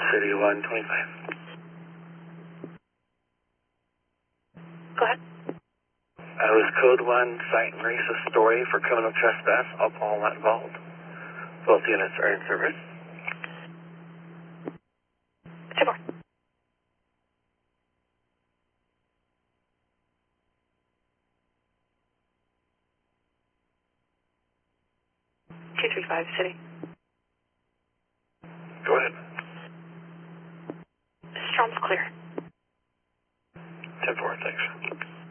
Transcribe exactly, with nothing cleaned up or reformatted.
City one twenty-five. Go ahead. I was code one, citing racist story for criminal trespass. Alcohol not involved. Both units are in service. Two more. two three five, City. Go ahead. Strom's clear. ten four, thanks.